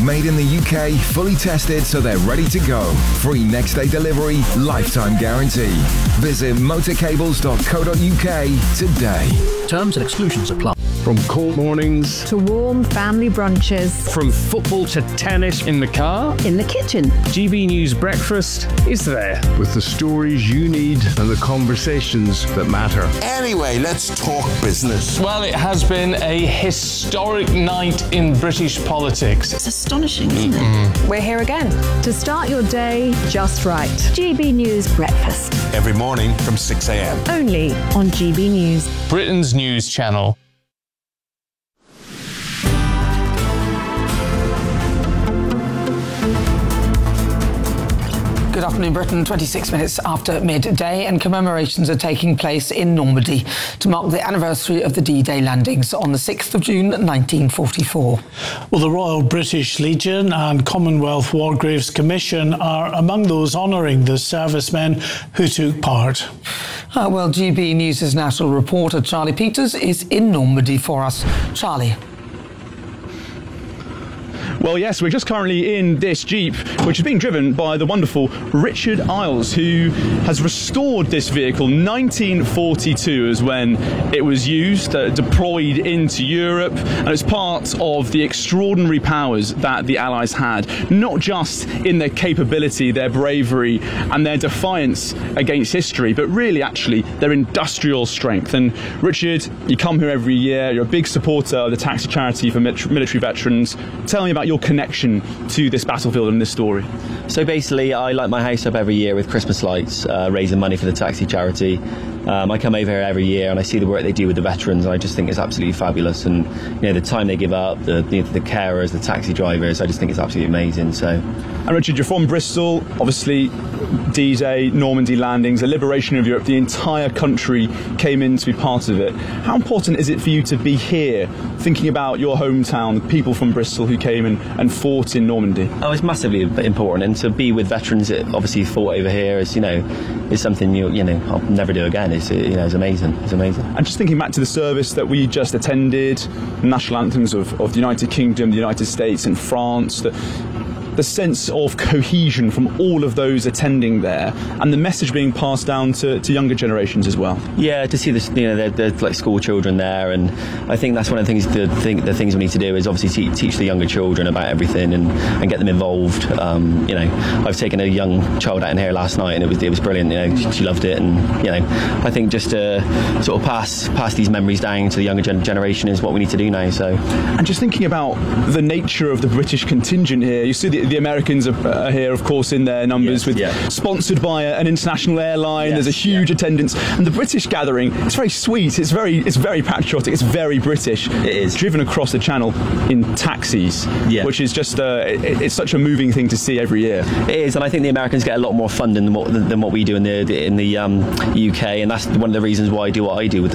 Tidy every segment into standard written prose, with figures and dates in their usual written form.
made in the UK, fully tested so they're ready to go. Free next day delivery, lifetime guarantee. Visit motorcables.co.uk today. Terms and exclusions apply. From cold mornings to warm family brunches, from football to tennis, in the car, in the kitchen, GB News Breakfast is there with the stories you need and the conversations that matter. Anyway, let's talk business. Well, it has been a historic night in British politics. It's astonishing, isn't it? We're here again to start your day just right. GB News Breakfast. Every morning from 6 a.m. Only on GB News. Britain's news channel. Good afternoon, Britain. 26 minutes after midday, and commemorations are taking place in Normandy to mark the anniversary of the D-Day landings on the 6th of June 1944. Well, the Royal British Legion and Commonwealth War Graves Commission are among those honouring the servicemen who took part. Well, GB News' national reporter Charlie Peters is in Normandy for us. Charlie. Well, yes, we're just currently in this Jeep, which is being driven by the wonderful Richard Isles, who has restored this vehicle. 1942 is when it was used, deployed into Europe, and it's part of the extraordinary powers that the Allies had, not just in their capability, their bravery, and their defiance against history, but really, actually, their industrial strength. And Richard, you come here every year, you're a big supporter of the taxi charity for military veterans. Tell me about your connection to this battlefield and this story. So basically, I light my house up every year with Christmas lights, raising money for the taxi charity. I come over here every year and I see the work they do with the veterans, and I just think it's absolutely fabulous. And the time they give up, the carers, the taxi drivers, I just think it's absolutely amazing. So, and Richard, you're from Bristol, obviously. D-Day, Normandy landings, the liberation of Europe, the entire country came in to be part of it. How important is it for you to be here, thinking about your hometown, the people from Bristol who came and fought in Normandy? Oh, it's massively important, and to be with veterans that obviously fought over here is something I'll never do again. It's amazing. It's amazing. And just thinking back to the service that we just attended, national anthems of the United Kingdom, the United States, and France. The sense of cohesion from all of those attending there, and the message being passed down to younger generations as well. Yeah, to see this, they're like school children there, and I think that's one of the things. The things we need to do is obviously teach the younger children about everything and get them involved. I've taken a young child out in here last night, and it was brilliant. She loved it, and I think just to sort of pass these memories down to the younger generation is what we need to do now. So, and just thinking about the nature of the British contingent here, you see the Americans are here, of course, in their numbers, sponsored by an international airline. There's a huge attendance, and the British gathering, it's very sweet, it's very patriotic, it's very British. It is. Driven across the channel in taxis, which is just it's such a moving thing to see every year. It is, and I think the Americans get a lot more funding than what we do in the UK, and that's one of the reasons why I do what I do with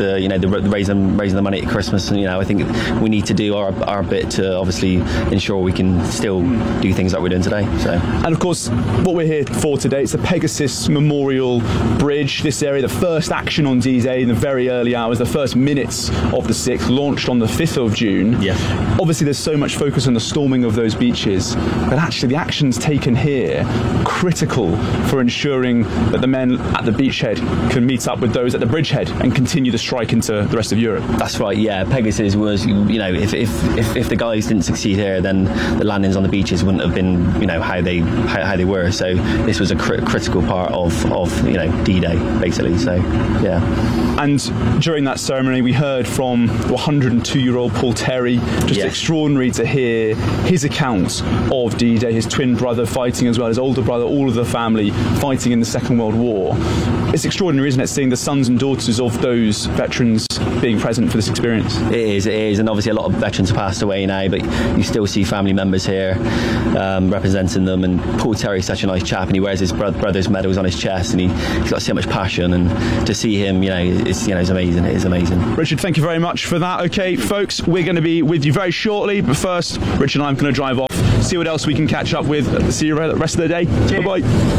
the raising the money at Christmas. And I think we need to do our bit to obviously ensure we can still do things like we're doing today. So, and of course, what we're here for today, it's the Pegasus Memorial Bridge. This area, the first action on D-Day in the very early hours, the first minutes of the 6th, launched on the 5th of June. Yeah. Obviously, there's so much focus on the storming of those beaches, but actually the actions taken here critical for ensuring that the men at the beachhead can meet up with those at the bridgehead and continue the strike into the rest of Europe. That's right. Yeah, Pegasus was, if the guys didn't succeed here, then the landings on the beaches wouldn't have been how they were. So this was a critical part of D-Day basically. So yeah. And during that ceremony we heard from 102-year-old Paul Terry. Just extraordinary to hear his account of D-Day, his twin brother fighting as well, his older brother, all of the family fighting in the Second World War. It's extraordinary, isn't it, seeing the sons and daughters of those veterans being present for this experience? It is, and obviously a lot of veterans have passed away now, but you still see family members here representing them. And Paul Terry's such a nice chap, and he wears his brother's medals on his chest, and he's got so much passion, and to see him, it's amazing. It is amazing. Richard, thank you very much for that. Okay, folks, we're going to be with you very shortly, but first, Richard and I'm going to drive off, see what else we can catch up with. See you the rest of the day. Bye-bye.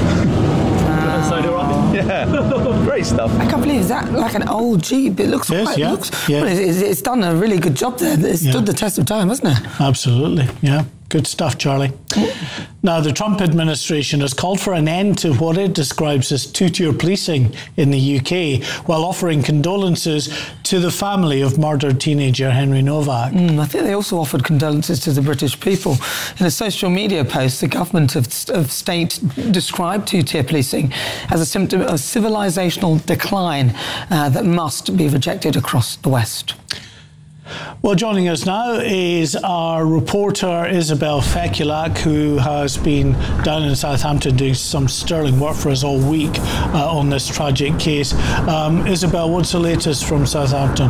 So do I. Yeah, great stuff. I can't believe, is that like an old Jeep? It looks it's done a really good job there. It's stood the test of time, hasn't it? Absolutely, yeah. Good. Good stuff, Charlie. Now, the Trump administration has called for an end to what it describes as two-tier policing in the UK, while offering condolences to the family of murdered teenager Henry Novak. I think they also offered condolences to the British people. In a social media post, the government of state described two-tier policing as a symptom of civilisational decline that must be rejected across the West. Well, joining us now is our reporter Isabel Fekulak, who has been down in Southampton doing some sterling work for us all week on this tragic case. Isabel, what's the latest from Southampton?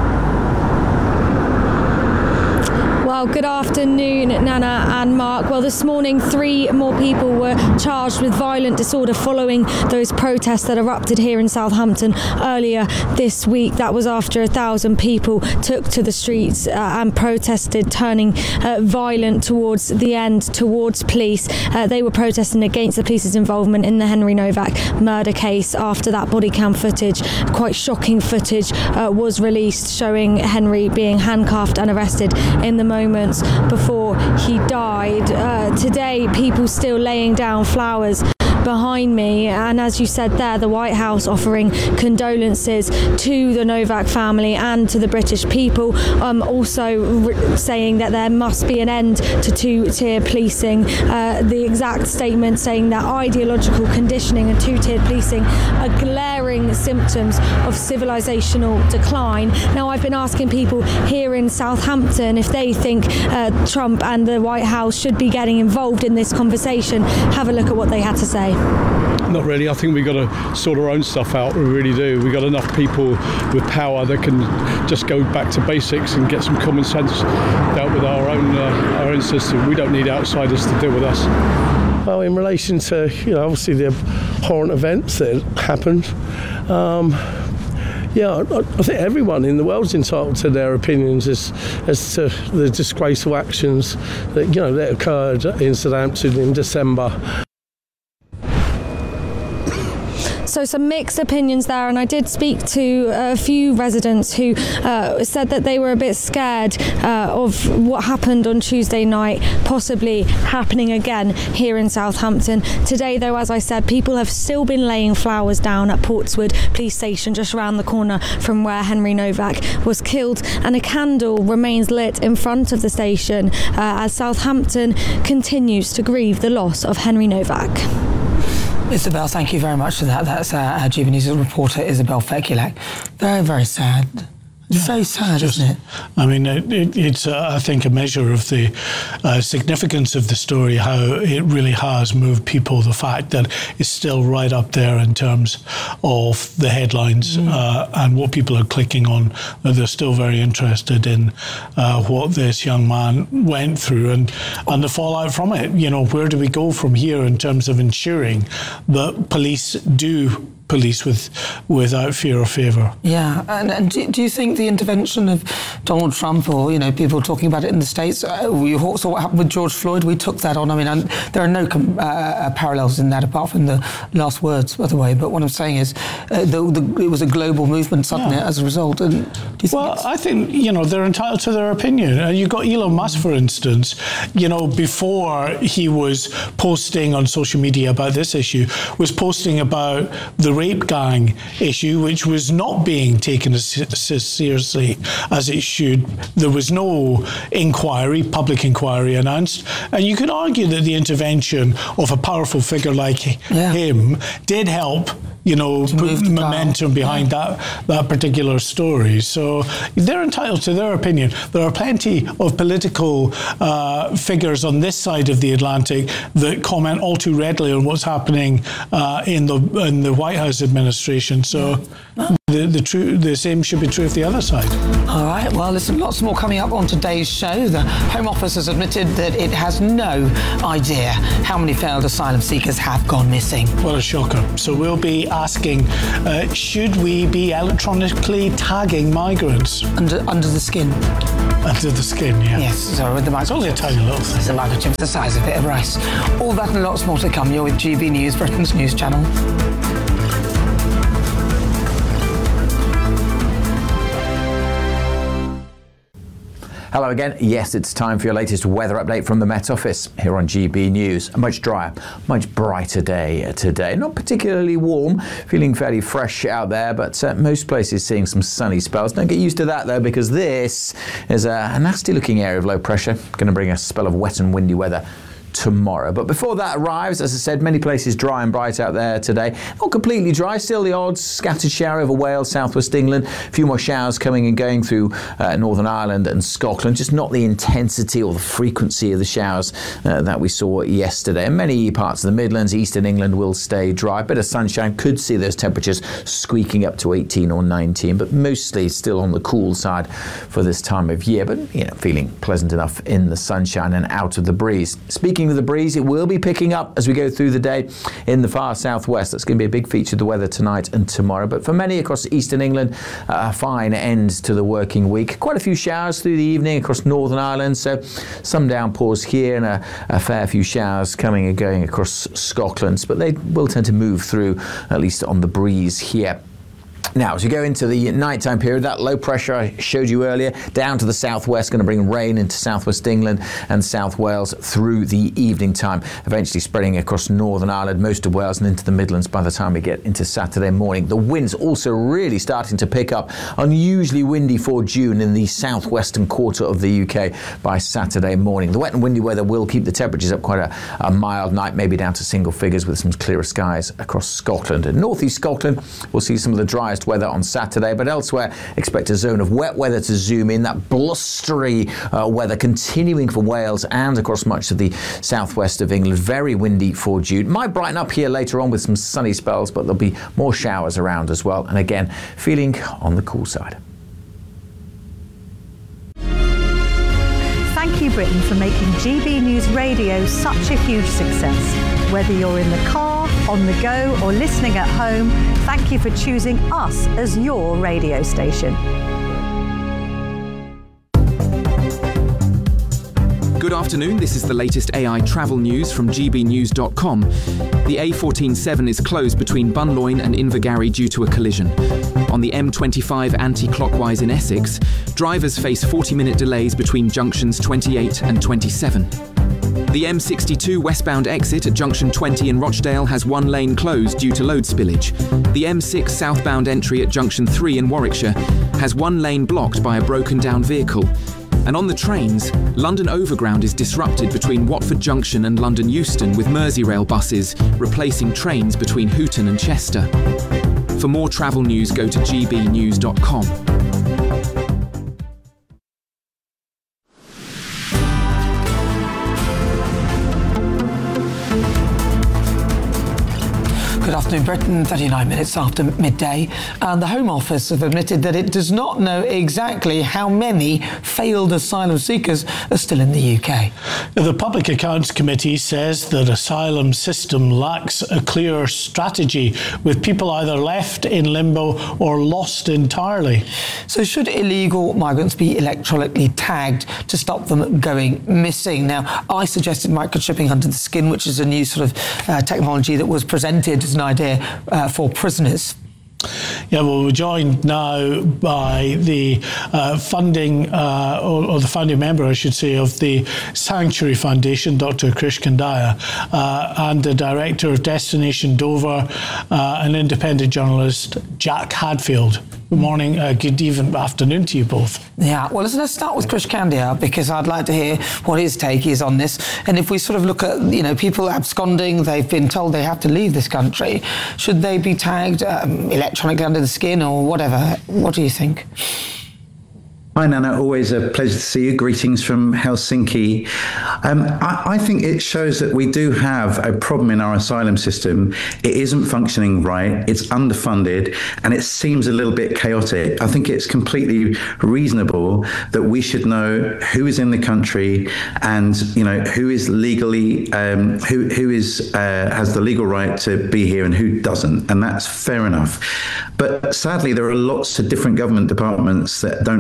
Well, good afternoon, Nana and Mark. Well, this morning, 3 more people were charged with violent disorder following those protests that erupted here in Southampton earlier this week. That was after 1,000 people took to the streets and protested, turning violent towards the end, towards police. They were protesting against the police's involvement in the Henry Novak murder case after that body cam footage, quite shocking footage, was released showing Henry being handcuffed and arrested in the moments before he died. Today, people still laying down flowers behind me, and as you said there, the White House offering condolences to the Novak family and to the British people, also saying that there must be an end to two-tier policing. The exact statement saying that ideological conditioning and two-tiered policing are glaring symptoms of civilisational decline. Now, I've been asking people here in Southampton if they think Trump and the White House should be getting involved in this conversation. Have a look at what they had to say. Not really. I think we've got to sort our own stuff out. We really do. We've got enough people with power that can just go back to basics and get some common sense dealt with our own system. We don't need outsiders to deal with us. Well, in relation to, obviously the abhorrent events that happened, I think everyone in the world's entitled to their opinions as to the disgraceful actions that occurred in Southampton in December. So some mixed opinions there, and I did speak to a few residents who said that they were a bit scared of what happened on Tuesday night possibly happening again here in Southampton. Today, though, as I said, people have still been laying flowers down at Portswood Police Station, just around the corner from where Henry Novak was killed, and a candle remains lit in front of the station as Southampton continues to grieve the loss of Henry Novak. Isabel, thank you very much for that. That's our GB News reporter, Isabel Fekulak. Very, very sad. It's so sad, isn't it? I mean, it's, I think, a measure of the significance of the story, how it really has moved people, the fact that it's still right up there in terms of the headlines and what people are clicking on, that they're still very interested in what this young man went through and the fallout from it. Where do we go from here in terms of ensuring that police do police without fear or favour? Yeah, and do you think the intervention of Donald Trump, or people talking about it in the States, we saw what happened with George Floyd? We took that on. I mean, and there are no parallels in that apart from the last words, by the way. But what I'm saying is, it was a global movement suddenly as a result. And I think they're entitled to their opinion. And you've got Elon Musk, for instance. Before he was posting on social media about this issue, was posting about the rape gang issue, which was not being taken as seriously as it should. There was no public inquiry announced, and you could argue that the intervention of a powerful figure like him did help put momentum behind that particular story. So they're entitled to their opinion. There are plenty of political figures on this side of the Atlantic that comment all too readily on what's happening in the White House administration. So the same should be true of the other side. All right, well, listen, lots more coming up on today's show. The Home Office has admitted that it has no idea how many failed asylum seekers have gone missing. What a shocker. So we'll be asking, should we be electronically tagging migrants? Under the skin. Under the skin, yeah. Yes, so with the microchip. It's only a tiny little thing. It's a microchip the size of a bit of rice. All that and lots more to come. You're with GB News, Britain's news channel. Hello again. Yes, it's time for your latest weather update from the Met Office here on GB News. A much drier, much brighter day today. Not particularly warm, feeling fairly fresh out there, but most places seeing some sunny spells. Don't get used to that though, because this is a nasty looking area of low pressure. Going to bring a spell of wet and windy weather tomorrow. But before that arrives, as I said, many places dry and bright out there today. Not completely dry, still the odd scattered shower over Wales, southwest England. A few more showers coming and going through Northern Ireland and Scotland. Just not the intensity or the frequency of the showers that we saw yesterday. And many parts of the Midlands, eastern England will stay dry. A bit of sunshine, could see those temperatures squeaking up to 18 or 19, but mostly still on the cool side for this time of year. But, feeling pleasant enough in the sunshine and out of the breeze. Speaking of the breeze, it will be picking up as we go through the day in the far southwest. That's going to be a big feature of the weather tonight and tomorrow. But for many across eastern England, a fine end to the working week. Quite a few showers through the evening across Northern Ireland, so some downpours here and a fair few showers coming and going across Scotland, but they will tend to move through, at least on the breeze here. Now, as you go into the nighttime period, that low pressure I showed you earlier down to the southwest, going to bring rain into southwest England and South Wales through the evening time, eventually spreading across Northern Ireland, most of Wales and into the Midlands by the time we get into Saturday morning. The winds also really starting to pick up, unusually windy for June in the southwestern quarter of the UK by Saturday morning. The wet and windy weather will keep the temperatures up quite a mild night, maybe down to single figures with some clearer skies across Scotland. And northeast Scotland, we'll see some of the driest weather on Saturday, but elsewhere expect a zone of wet weather to zoom in, that blustery weather continuing for Wales and across much of the southwest of England. Very windy for June. Might brighten up here later on with some sunny spells, but there'll be more showers around as well, and again feeling on the cool side. Thank you, Britain, for making GB News Radio such a huge success. Whether you're in the car, on the go, or listening at home, thank you for choosing us as your radio station. Good afternoon, this is the latest AI travel news from gbnews.com. The A147 is closed between Bunloin and Invergarry due to a collision. On the M25 anti-clockwise in Essex, drivers face 40-minute delays between junctions 28 and 27. The M62 westbound exit at junction 20 in Rochdale has one lane closed due to load spillage. The M6 southbound entry at junction 3 in Warwickshire has one lane blocked by a broken down vehicle. And on the trains, London Overground is disrupted between Watford Junction and London Euston with Merseyrail buses replacing trains between Hooton and Chester. For more travel news, go to gbnews.com. Good afternoon, Britain, 39 minutes after midday. And the Home Office have admitted that it does not know exactly how many failed asylum seekers are still in the UK. The Public Accounts Committee says that asylum system lacks a clear strategy, with people either left in limbo or lost entirely. So should illegal migrants be electronically tagged to stop them going missing? Now, I suggested microchipping under the skin, which is a new sort of technology that was presented as an idea for prisoners. Yeah, well, we're joined now by the funding, or the founding member, I should say, of the Sanctuary Foundation, Dr. Krish Kandiah, and the director of Destination Dover, an independent journalist, Jack Hadfield. Good morning, good evening, afternoon to you both. Yeah, well, let's start with Krish Kandiah, because I'd like to hear what his take is on this. And if we sort of look at, people absconding, they've been told they have to leave this country. Should they be tagged electronically under the skin or whatever? What do you think? Hi, Nana. Always a pleasure to see you. Greetings from Helsinki. I think it shows that we do have a problem in our asylum system. It isn't functioning right. It's underfunded, and it seems a little bit chaotic. I think it's completely reasonable that we should know who is in the country and, who is legally, who is has the legal right to be here and who doesn't. And that's fair enough. But sadly, there are lots of different government departments that don't have that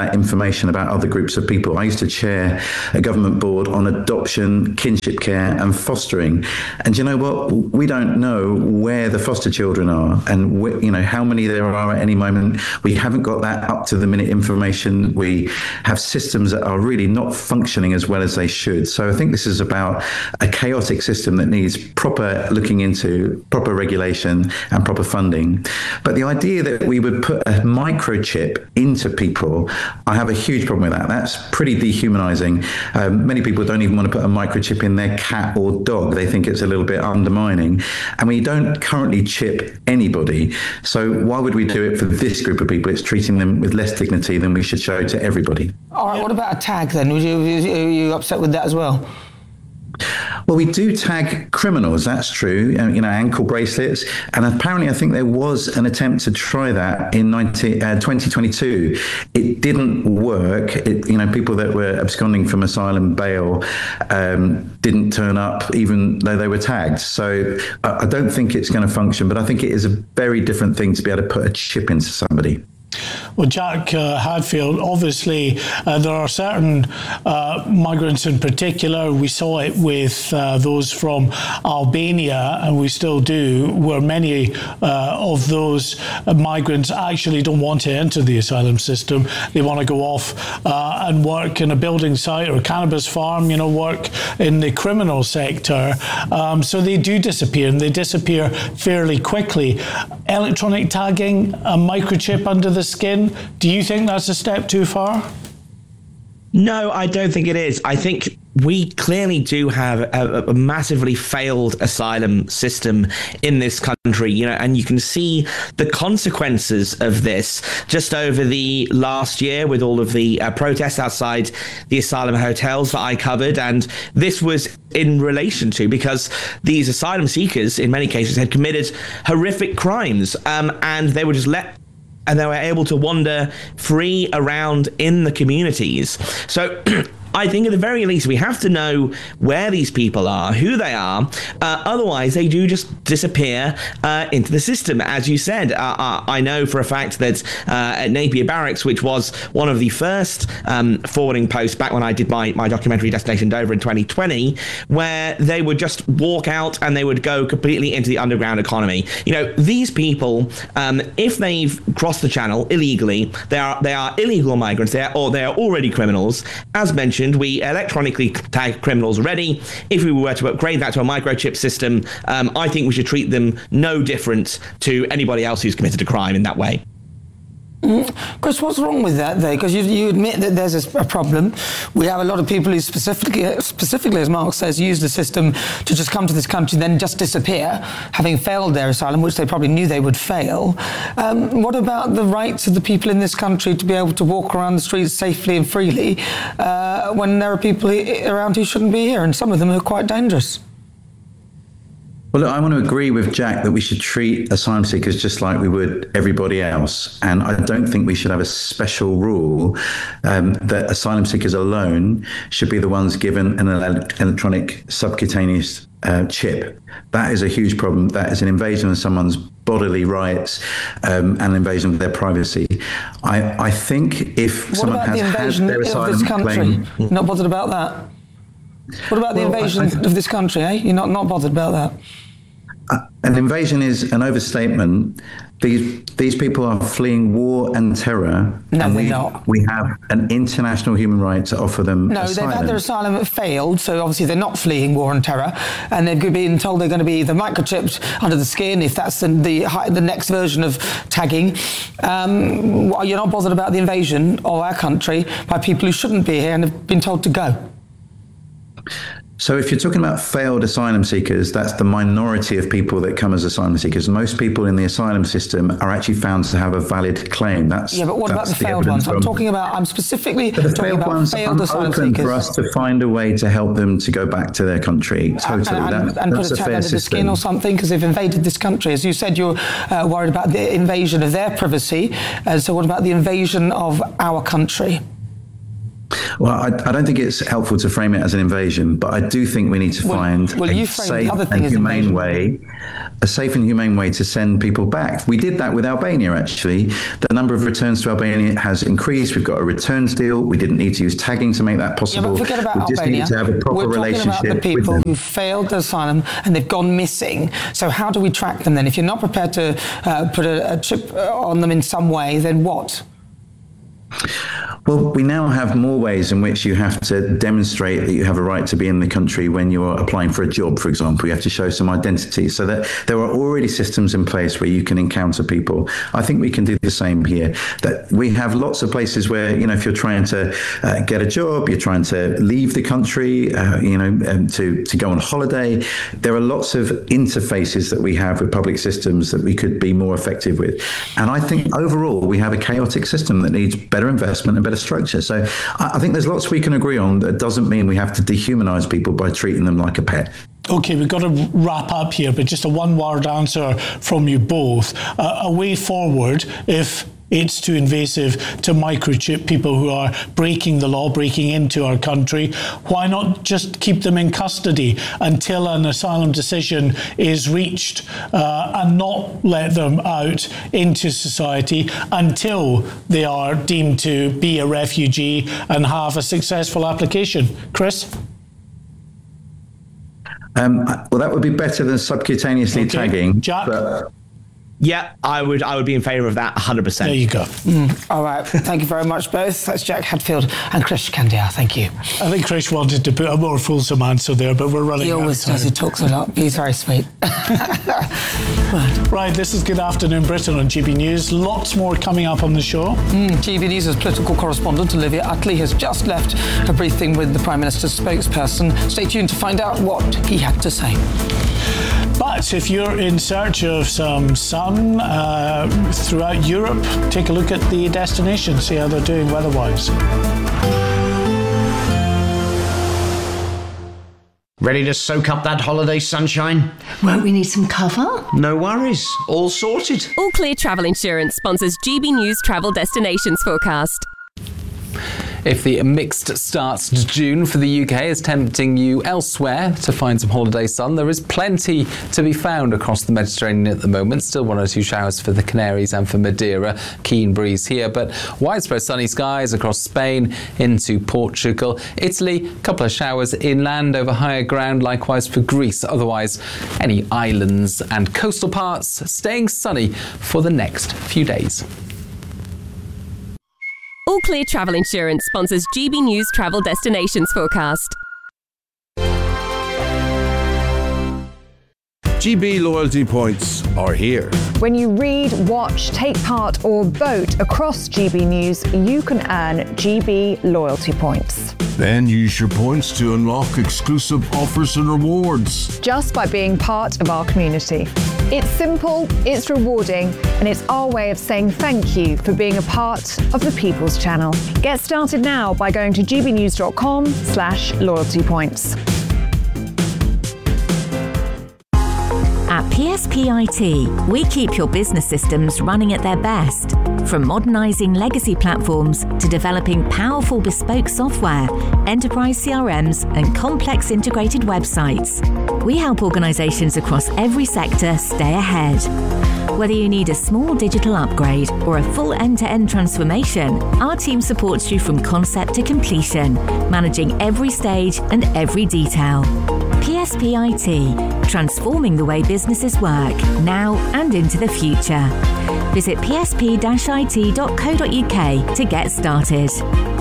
that information about other groups of people. I used to chair a government board on adoption, kinship care and fostering. And you know what? We don't know where the foster children are and how many there are at any moment. We haven't got that up to the minute information. We have systems that are really not functioning as well as they should. So I think this is about a chaotic system that needs proper looking into, proper regulation and proper funding. But the idea that we would put a microchip into people, I have a huge problem with that. That's pretty dehumanizing. Many people don't even want to put a microchip in their cat or dog. They think it's a little bit undermining. And we don't currently chip anybody. So why would we do it for this group of people? It's treating them with less dignity than we should show to everybody. All right, what about a tag then? Are you upset with that as well? Well, we do tag criminals, that's true, ankle bracelets. And apparently, I think there was an attempt to try that in 2022. It didn't work. People that were absconding from asylum bail didn't turn up, even though they were tagged. So I don't think it's going to function, but I think it is a very different thing to be able to put a chip into somebody. Well, Jack Hadfield, obviously there are certain migrants in particular. We saw it with those from Albania, and we still do, where many of those migrants actually don't want to enter the asylum system. They want to go off and work in a building site or a cannabis farm, work in the criminal sector. So they do disappear, and they disappear fairly quickly. Electronic tagging, a microchip under the skin, do you think that's a step too far? No, I don't think it is. I think we clearly do have a massively failed asylum system in this country, and you can see the consequences of this just over the last year with all of the protests outside the asylum hotels that I covered. And this was in relation to, because these asylum seekers in many cases had committed horrific crimes, and they were just and they were able to wander free around in the communities. So I think at the very least we have to know where these people are, who they are. Otherwise, they do just disappear into the system. As you said, I know for a fact that at Napier Barracks, which was one of the first forwarding posts back when I did my documentary Destination Dover in 2020, where they would just walk out and they would go completely into the underground economy. These people, if they've crossed the channel illegally, they are illegal migrants. They are already criminals. As mentioned, we electronically tag criminals already. If we were to upgrade that to a microchip system, I think we should treat them no different to anybody else who's committed a crime in that way. Chris, what's wrong with that, though? Because you admit that there's a problem. We have a lot of people who specifically, as Mark says, use the system to just come to this country and then just disappear, having failed their asylum, which they probably knew they would fail. What about the rights of the people in this country to be able to walk around the streets safely and freely when there are people around who shouldn't be here, and some of them are quite dangerous? Well, look, I want to agree with Jack that we should treat asylum seekers just like we would everybody else. And I don't think we should have a special rule that asylum seekers alone should be the ones given an electronic subcutaneous chip. That is a huge problem. That is an invasion of someone's bodily rights and an invasion of their privacy. I think if someone has had their asylum claim... Not bothered about that? What about the invasion of this country, eh? You're not bothered about that? An invasion is an overstatement. These people are fleeing war and terror. No, and they're not. We have an international human right to offer them asylum. They've had their asylum failed, so obviously they're not fleeing war and terror, and they've been told they're going to be either microchipped under the skin, if that's the next version of tagging. You're not bothered about the invasion of our country by people who shouldn't be here and have been told to go. So if you're talking about failed asylum seekers, that's the minority of people that come as asylum seekers. Most people in the asylum system are actually found to have a valid claim. But what about the failed ones? I'm specifically talking about failed asylum seekers. For us to find a way to help them to go back to their country. Totally. And put a tag under the skin or something, because they've invaded this country. As you said, you're worried about the invasion of their privacy. So what about the invasion of our country? Well, I don't think it's helpful to frame it as an invasion, but I do think we need to find a safe and humane way to send people back. We did that with Albania, actually. The number of returns to Albania has increased. We've got a returns deal. We didn't need to use tagging to make that possible. Yeah, but forget about we just Albania. need to have a proper relationship. We're talking about the people who failed asylum and they've gone missing. So how do we track them then? If you're not prepared to put a chip on them in some way, then what? Well, we now have more ways in which you have to demonstrate that you have a right to be in the country when you're applying for a job, for example. You have to show some identity, so that there are already systems in place where you can encounter people. I think we can do the same here. That we have lots of places where, if you're trying to get a job, you're trying to leave the country, to go on holiday, there are lots of interfaces that we have with public systems that we could be more effective with. And I think overall we have a chaotic system that needs better investment and better structure. So I think there's lots we can agree on. That doesn't mean we have to dehumanize people by treating them like a pet. Okay, we've got to wrap up here, but just a one-word answer from you both. A way forward, if it's too invasive to microchip people who are breaking the law, breaking into our country, why not just keep them in custody until an asylum decision is reached and not let them out into society until they are deemed to be a refugee and have a successful application? Chris? Well, that would be better than subcutaneously tagging. Jack? Yeah, I would be in favour of that 100%. There you go. All right. Thank you very much, both. That's Jack Hadfield and Krish Kandiah. Thank you. I think Krish wanted to put a more fulsome answer there, but we're running out of time. He always does. He talks a lot. He's very sweet. Right, this is Good Afternoon Britain on GB News. Lots more coming up on the show. GB News' political correspondent Olivia Utley has just left a briefing with the Prime Minister's spokesperson. Stay tuned to find out what he had to say. But if you're in search of some sun throughout Europe, take a look at the destination, see how they're doing weather-wise. Ready to soak up that holiday sunshine? Won't we need some cover? No worries, all sorted. All Clear Travel Insurance sponsors GB News Travel Destinations Forecast. If the mixed start to June for the UK is tempting you elsewhere to find some holiday sun, there is plenty to be found across the Mediterranean at the moment. Still 1 or 2 showers for the Canaries and for Madeira. Keen breeze here, but widespread sunny skies across Spain into Portugal. Italy, a couple of showers inland over higher ground, likewise for Greece. Otherwise, any islands and coastal parts staying sunny for the next few days. All Clear Travel Insurance sponsors GB News Travel Destinations Forecast. GB loyalty points are here. When you read, watch, take part or vote across GB News, you can earn GB loyalty points. Then use your points to unlock exclusive offers and rewards. Just by being part of our community. It's simple, it's rewarding, and it's our way of saying thank you for being a part of the People's Channel. Get started now by going to gbnews.com/loyalty points. At PSP IT, we keep your business systems running at their best. From modernising legacy platforms to developing powerful bespoke software, enterprise CRMs and complex integrated websites, we help organisations across every sector stay ahead. Whether you need a small digital upgrade or a full end-to-end transformation, our team supports you from concept to completion, managing every stage and every detail. PSP IT, transforming the way businesses work, now and into the future. Visit psp-it.co.uk to get started.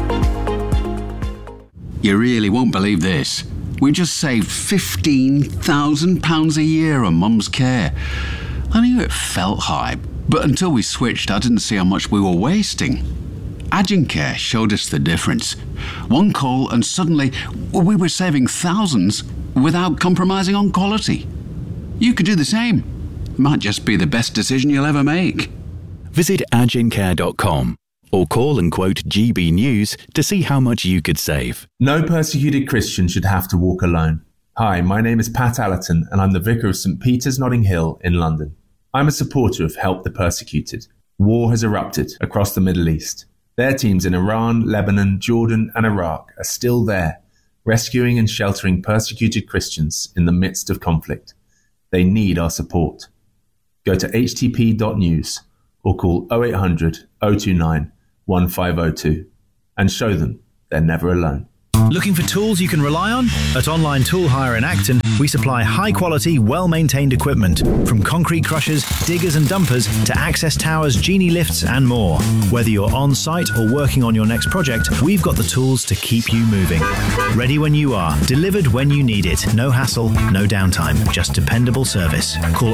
You really won't believe this. We just saved £15,000 a year on Mum's care. I knew it felt high, but until we switched, I didn't see how much we were wasting. Agincare showed us the difference. One call and suddenly we were saving thousands without compromising on quality. You could do the same. Might just be the best decision you'll ever make. Visit agincare.com or call and quote GB News to see how much you could save. No persecuted Christian should have to walk alone. Hi, my name is Pat Allerton and I'm the Vicar of St Peter's Notting Hill in London. I'm a supporter of Help the Persecuted. War has erupted across the Middle East. Their teams in Iran, Lebanon, Jordan and Iraq are still there, rescuing and sheltering persecuted Christians in the midst of conflict. They need our support. Go to htp.news or call 0800 029 1502 and show them they're never alone. Looking for tools you can rely on? At Online Tool Hire in Acton, we supply high-quality, well-maintained equipment, from concrete crushers, diggers and dumpers to access towers, genie lifts and more. Whether you're on-site or working on your next project, we've got the tools to keep you moving. Ready when you are, delivered when you need it. No hassle, no downtime, just dependable service. Call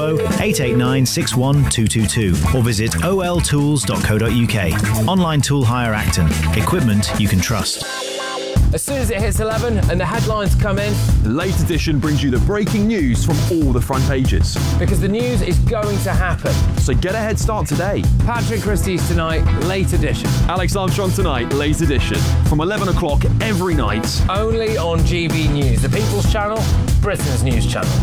020-889-61222 or visit oltools.co.uk. Online Tool Hire Acton. Equipment you can trust. As soon as it hits 11 and the headlines come in, the Late Edition brings you the breaking news from all the front pages. Because the news is going to happen. So get a head start today. Patrick Christie's tonight, Late Edition. Alex Armstrong tonight, Late Edition. From 11 o'clock every night. Only on GB News, the People's Channel, Britain's news channel.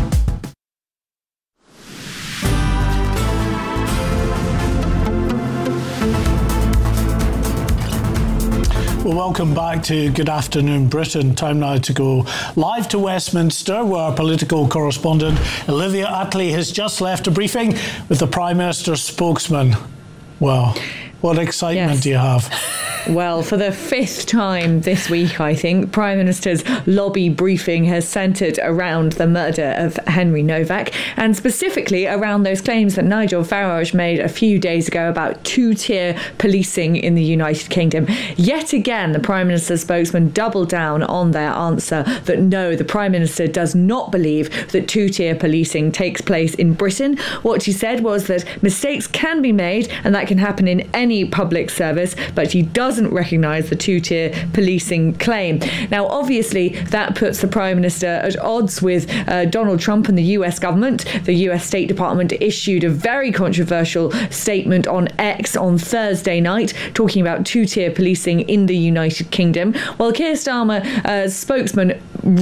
Well, welcome back to Good Afternoon Britain. Time now to go live to Westminster, where our political correspondent Olivia Utley has just left a briefing with the Prime Minister's spokesman. Wow, what excitement do you have? Well, for the fifth time this week, I think, Prime Minister's lobby briefing has centred around the murder of Henry Novak, and specifically around those claims that Nigel Farage made a few days ago about two-tier policing in the United Kingdom. Yet again, the Prime Minister's spokesman doubled down on their answer that no, the Prime Minister does not believe that two-tier policing takes place in Britain. What she said was that mistakes can be made and that can happen in any public service, but he doesn't recognise the two-tier policing claim. Now, obviously, that puts the Prime Minister at odds with Donald Trump and the US government. The US State Department issued a very controversial statement on X on Thursday night, talking about two-tier policing in the United Kingdom. Well, Keir Starmer's spokesman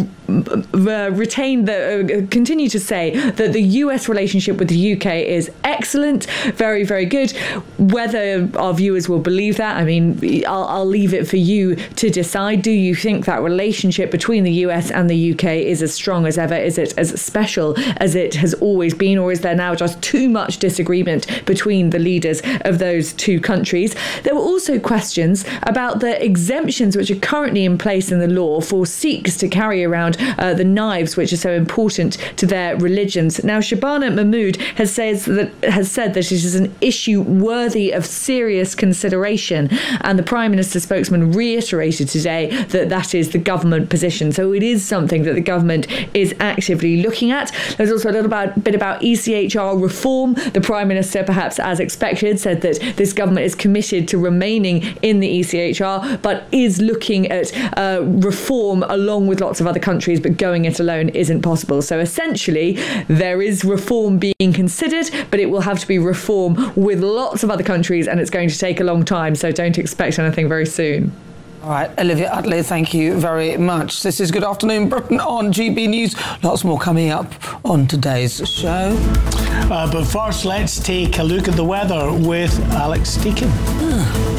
continue to say that the US relationship with the UK is excellent, very, very good. Whether our viewers will believe that, I mean, I'll leave it for you to decide. Do you think that relationship between the US and the UK is as strong as ever? Is it as special as it has always been, or is there now just too much disagreement between the leaders of those two countries? There were also questions about the exemptions which are currently in place in the law for Sikhs to carry around the knives which are so important to their religions. Now, Shabana Mahmood has said that it is an issue worthy of serious consideration, and the Prime Minister's spokesman reiterated today that that is the government position. So it is something that the government is actively looking at. There's also a little bit about ECHR reform. The Prime Minister, perhaps as expected, said that this government is committed to remaining in the ECHR, but is looking at reform along with lots of other countries, but going it alone isn't possible. So essentially, there is reform being considered, but it will have to be reform with lots of other countries, and it's going to take a long time. So don't expect anything very soon. All right, Olivia Utley, thank you very much. This is Good Afternoon Britain on GB News. Lots more coming up on today's show. But first, let's take a look at the weather with Alex Deakin.